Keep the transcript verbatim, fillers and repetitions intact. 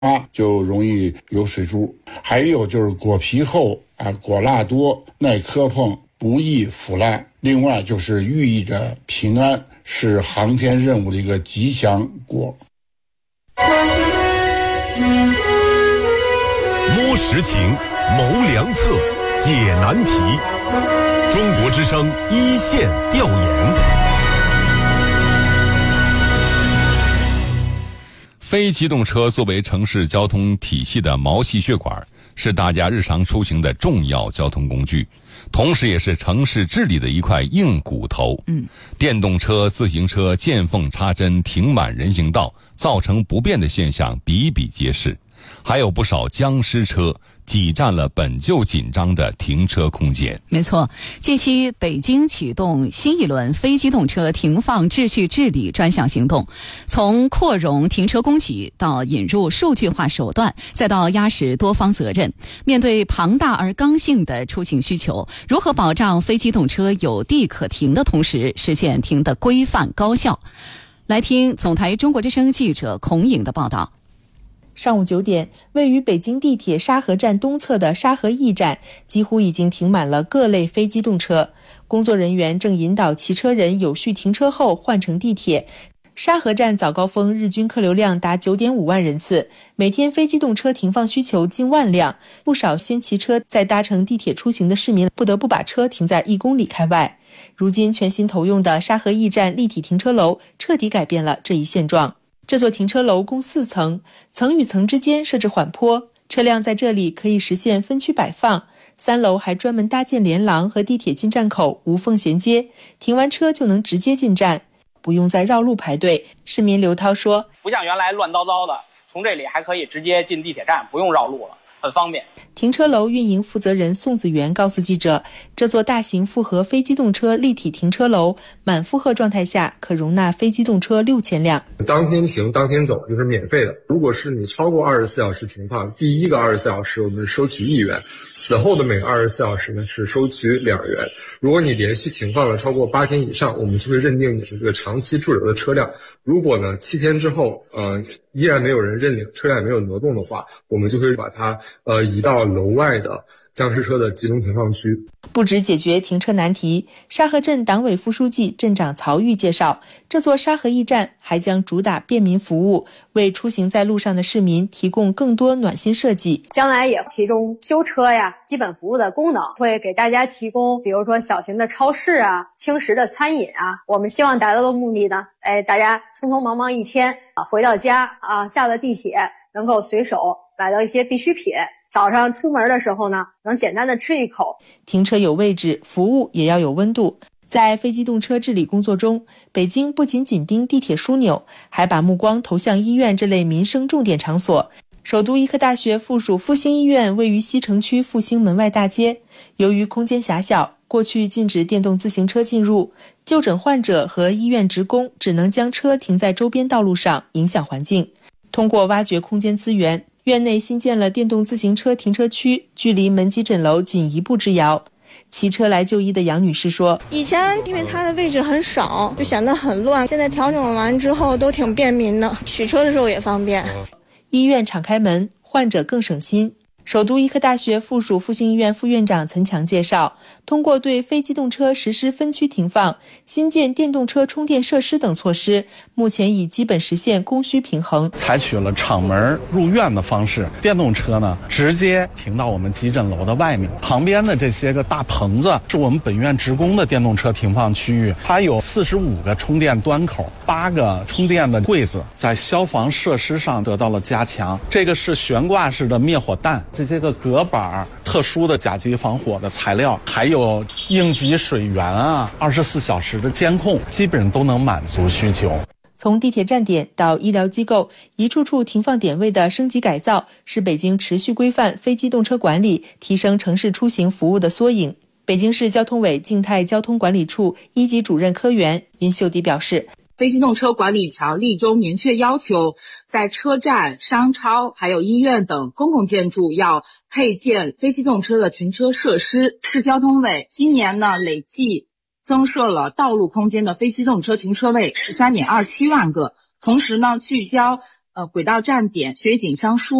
啊，就容易有水珠。还有就是果皮厚啊，果蜡多，耐磕碰，不易腐烂。另外就是寓意着平安，是航天任务的一个吉祥果。 摸实情，谋良策，解难题。中国之声一线调研。非机动车作为城市交通体系的毛细血管，是大家日常出行的重要交通工具，同时也是城市治理的一块硬骨头。嗯，电动车、自行车见缝插针停满人行道，造成不便的现象比比皆是，还有不少僵尸车挤占了本就紧张的停车空间。 没错，近期北京启动新一轮非机动车停放秩序治理专项行动，从扩容停车供给到引入数据化手段，再到压实多方责任。面对庞大而刚性的出行需求，如何保障非机动车有地可停的同时实现停的规范高效？来听总台中国之声记者孔颖的报道。 上午九点，位于北京地铁沙河站东侧的沙河驿站几乎已经停满了各类非机动车，工作人员正引导骑车人有序停车后换乘地铁。沙河站早高峰日均客流量达 九点五万人次，每天非机动车停放需求近万辆，不少先骑车再搭乘地铁出行的市民不得不把车停在一公里开外。如今全新投用的沙河驿站立体停车楼彻底改变了这一现状。这座停车楼共四层，层与层之间设置缓坡，车辆在这里可以实现分区摆放。三楼还专门搭建连廊和地铁进站口无缝衔接，停完车就能直接进站，不用再绕路排队。市民刘涛说， 不像原来乱糟糟的，从这里还可以直接进地铁站，不用绕路了，很方便。 停车楼运营负责人宋子元告诉记者，这座大型复合非机动车立体停车楼满负荷状态下可容纳非机动车六千辆， 当天停当天走，就是免费的。如果是你超过二十四小时停放，第一个二十四小时我们收取一元，此后的每个二十四小时呢是收取两元。如果你连续停放了超过八天以上，我们就会认定你是这个长期驻留的车辆。如果呢七天之后呃依然没有人认领，车辆也没有挪动的话，我们就会把它呃移到楼外的僵尸车的集中停放区。 不止解决停车难题，沙河镇党委副书记、镇长曹玉介绍，这座沙河驿站还将主打便民服务，为出行在路上的市民提供更多暖心设计。 将来也提供修车呀、基本服务的功能，会给大家提供比如说小型的超市啊、轻食的餐饮啊。我们希望达到的目的呢，哎，大家匆匆忙忙一天啊，回到家啊，下了地铁能够随手买到一些必需品，早上出门的时候呢，能简单的吃一口。 停车有位置，服务也要有温度。在非机动车治理工作中，北京不仅紧盯地铁枢纽，还把目光投向医院这类民生重点场所。首都医科大学附属复兴医院位于西城区复兴门外大街，由于空间狭小，过去禁止电动自行车进入，就诊患者和医院职工只能将车停在周边道路上，影响环境。通过挖掘空间资源，院内新建了电动自行车停车区，距离门急诊楼仅一步之遥。骑车来就医的杨女士说， 以前因为它的位置很少，就显得很乱，现在调整完之后都挺便民的，取车的时候也方便。 医院敞开门，患者更省心。首都医科大学附属复兴医院副院长岑强介绍，通过对非机动车实施分区停放、新建电动车充电设施等措施，目前已基本实现供需平衡。 采取了敞门入院的方式，电动车呢直接停到我们急诊楼的外面，旁边的这些个大棚子是我们本院职工的电动车停放区域，它有四十五个充电端口，八个充电的柜子，在消防设施上得到了加强。这个是悬挂式的灭火弹，这些个隔板、特殊的甲级防火的材料，还有应急水源啊，二十四小时的监控，基本上都能满足需求。 从地铁站点到医疗机构，一处处停放点位的升级改造，是北京持续规范非机动车管理、提升城市出行服务的缩影。北京市交通委静态交通管理处一级主任科员殷秀迪表示， 非机动车管理条例中明确要求，在车站、商超还有医院等公共建筑要配建非机动车的停车设施。市交通委今年呢累计增设了道路空间的非机动车停车位十三点二七万个，同时呢聚焦呃轨道站点、水井商书